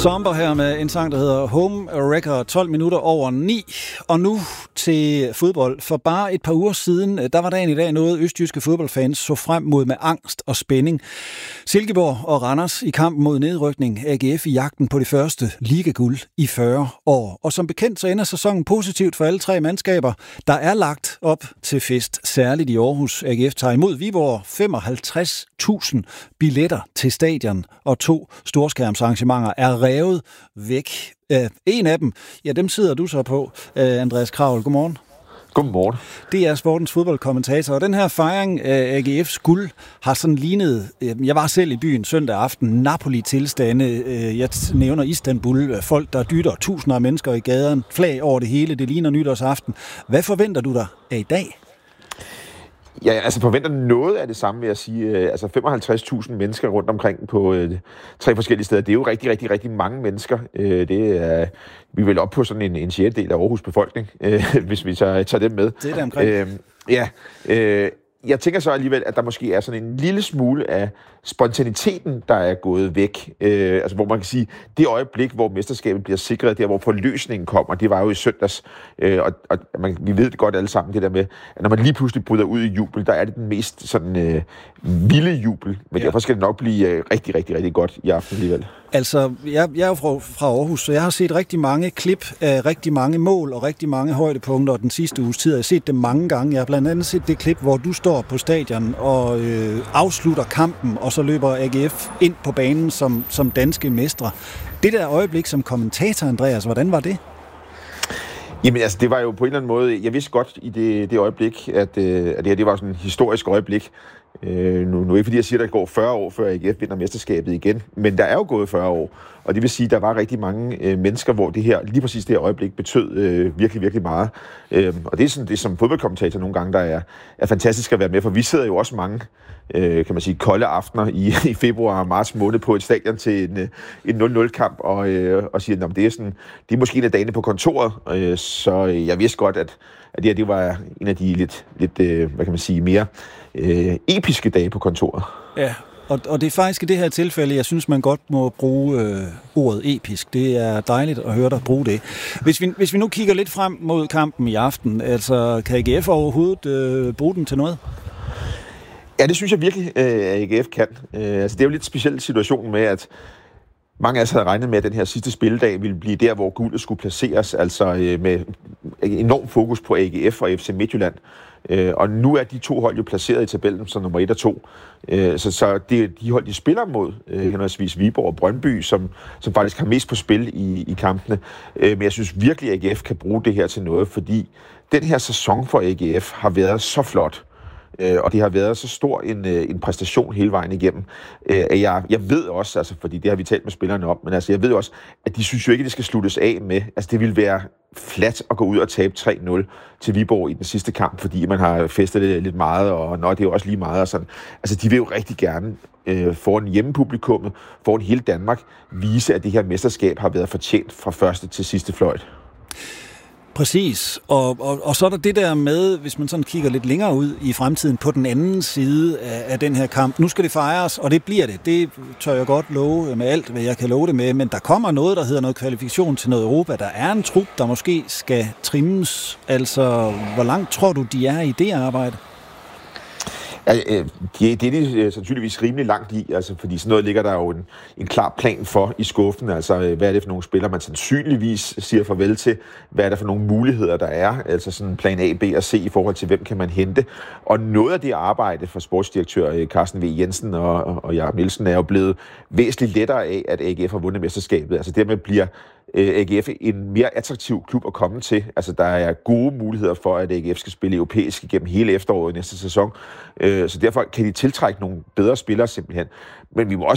Somber her med en sang, der hedder Home Record, 12 minutter over 9. Og nu til fodbold. For bare et par uger siden, der var dagen i dag noget, østjyske fodboldfans så frem mod med angst og spænding. Silkeborg og Randers i kampen mod nedrykning. AGF i jagten på det første ligaguld i 40 år. Og som bekendt, så ender sæsonen positivt for alle tre mandskaber. Der er lagt op til fest, særligt i Aarhus. AGF tager imod Viborg 55.000 billetter til stadion, og 2 storskærmsarrangementer er revet væk. En af dem, ja, dem sidder du så på, Andreas Kraul. Godmorgen. Godmorgen. Det er sportens fodboldkommentator, og den her fejring af AGF's guld har sådan lignet, jeg var selv i byen søndag aften, Napoli-tilstande, jeg nævner Istanbul, folk der dytter, tusinder af mennesker i gaden, flag over det hele, det ligner nytårsaften. Hvad forventer du dig af i dag? Ja, altså forventer noget af det samme, vil jeg sige. Altså 55.000 mennesker rundt omkring på 3 forskellige steder. Det er jo rigtig, rigtig, rigtig mange mennesker. Vi er vel op på sådan en sjettedel af Aarhus befolkning, hvis vi så tager dem med. Det er der omkring. Jeg tænker så alligevel, at der måske er sådan en lille smule af spontaniteten, der er gået væk. Altså hvor man kan sige, det øjeblik, hvor mesterskabet bliver sikret, der hvor forløsningen kommer, det var jo i søndags. Vi ved det godt alle sammen, det der med, at når man lige pludselig bryder ud i jubel, der er det den mest sådan vilde jubel. Men derfor skal det nok blive rigtig, rigtig, rigtig godt i aften alligevel. Altså, jeg er jo fra Aarhus, så jeg har set rigtig mange klip af rigtig mange mål og rigtig mange højdepunkter den sidste uges tid. Jeg har set det mange gange. Jeg har blandt andet set det klip, hvor du står på stadion og afslutter kampen, og så løber AGF ind på banen som danske mestre. Det der øjeblik som kommentator, Andreas, hvordan var det? Jamen altså, det var jo på en eller anden måde, jeg vidste godt i det øjeblik, at det her det var sådan et historisk øjeblik. Nu ikke fordi jeg siger, at der går 40 år, før AGF vinder mesterskabet igen, men der er jo gået 40 år, og det vil sige, at der var rigtig mange mennesker, hvor det her, lige præcis det her øjeblik betød virkelig, virkelig meget. Og det er sådan det, som fodboldkommentator nogle gange, der er fantastisk at være med, for vi sidder jo også mange, kan man sige, kolde aftener i februar og marts måned på et stadion til en 0-0-kamp, og siger, at det er måske en af dagene på kontoret, så jeg vidste godt, at det var en af de lidt hvad kan man sige, mere episke dage på kontoret. Ja, og det er faktisk i det her tilfælde, jeg synes, man godt må bruge ordet episk. Det er dejligt at høre dig bruge det. Hvis vi nu kigger lidt frem mod kampen i aften, altså kan AGF overhovedet bruge den til noget? Ja, det synes jeg virkelig, at AGF kan. Altså, det er jo lidt speciel situation med, at mange af os havde regnet med, at den her sidste spilledag ville blive der, hvor guldet skulle placeres, altså med enorm fokus på AGF og FC Midtjylland. Og nu er de 2 hold jo placeret i tabellen som nummer 1 og 2. Så det er de hold, de spiller mod, henholdsvis Viborg og Brøndby, som faktisk har mest på spil i kampene. Men jeg synes virkelig, at AGF kan bruge det her til noget, fordi den her sæson for AGF har været så flot. Og det har været så stor en præstation hele vejen igennem. Jeg ved også, altså, fordi det har vi talt med spillerne om, men altså, jeg ved også, at de synes jo ikke, at det skal sluttes af med. Altså, det vil være flat at gå ud og tabe 3-0 til Viborg i den sidste kamp, fordi man har festet det lidt meget, og det er jo også lige meget og sådan. Altså, de vil jo rigtig gerne foran hjemmepublikummet, foran hele Danmark, vise, at det her mesterskab har været fortjent fra første til sidste fløjt. Præcis, og så er der det der med, hvis man sådan kigger lidt længere ud i fremtiden, på den anden side af den her kamp. Nu skal det fejres, og det bliver det. Det tør jeg godt love med alt, hvad jeg kan love det med, men der kommer noget, der hedder noget kvalifikation til noget Europa. Der er en trup, der måske skal trimmes. Altså, hvor langt tror du, de er i det arbejde? Det er de sandsynligvis rimelig langt i, altså, fordi sådan noget ligger der jo en klar plan for i skuffen. Altså, hvad er det for nogle spillere, man sandsynligvis siger farvel til? Hvad er der for nogle muligheder, der er? Altså sådan plan A, B og C i forhold til, hvem kan man hente? Og noget af det arbejde for sportsdirektør Carsten V. Jensen og Jakob Nielsen er jo blevet væsentligt lettere af, at AGF har vundet mesterskabet. Altså dermed bliver AGF en mere attraktiv klub at komme til. Altså, der er gode muligheder for, at AGF skal spille europæisk igennem hele efteråret i næste sæson. Så derfor kan de tiltrække nogle bedre spillere simpelthen. Men vi må også